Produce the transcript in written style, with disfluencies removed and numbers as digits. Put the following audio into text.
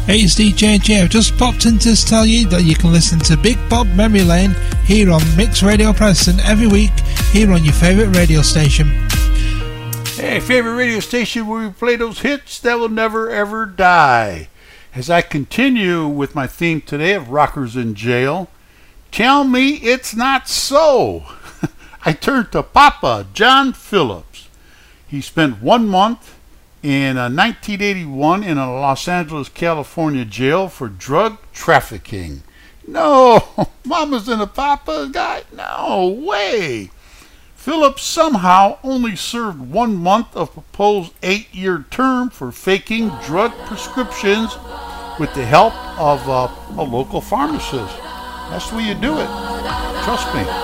Hey, it's DJ J. I've just popped in to tell you that you can listen to Big Bob Memory Lane here on Mix Radio Preston every week here on your favourite radio station. Hey, favorite radio station where we play those hits that will never ever die. As I continue with my theme today of Rockers in Jail, tell me it's not so. I turn to Papa John Phillips. He spent 1 month in 1981 in a Los Angeles, California jail for drug trafficking. No, Mama's and a Papa guy? No way. Phillips somehow only served 1 month of proposed 8-year term for faking drug prescriptions with the help of a local pharmacist. That's the way you do it. Trust me.